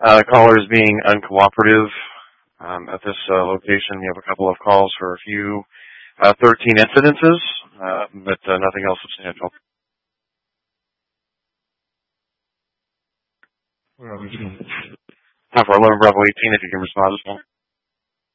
The caller is being uncooperative. At this location, we have a couple of calls for a few 13 incidences, but nothing else substantial. Time for 11 Bravo 18 if you can respond as well.